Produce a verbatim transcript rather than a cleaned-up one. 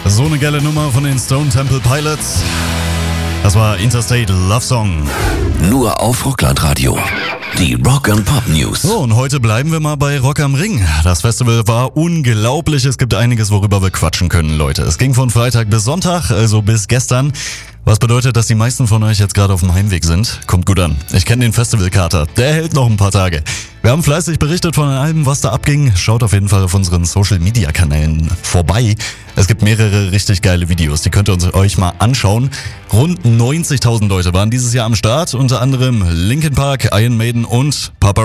So eine geile Nummer von den Stone Temple Pilots. Das war Interstate Love Song. Nur auf Rockland-Radio. Die Rock and Pop News. So, und heute bleiben wir mal bei Rock am Ring. Das Festival war unglaublich. Es gibt einiges, worüber wir quatschen können, Leute. Es ging von Freitag bis Sonntag, also bis gestern. Was bedeutet, dass die meisten von euch jetzt gerade auf dem Heimweg sind? Kommt gut an. Ich kenne den Festivalkater. Der hält noch ein paar Tage. Wir haben fleißig berichtet von allem, was da abging. Schaut auf jeden Fall auf unseren Social-Media-Kanälen vorbei. Es gibt mehrere richtig geile Videos. Die könnt ihr uns euch mal anschauen. Rund neunzigtausend Leute waren dieses Jahr am Start. Unter anderem Linkin Park, Iron Maiden und Papa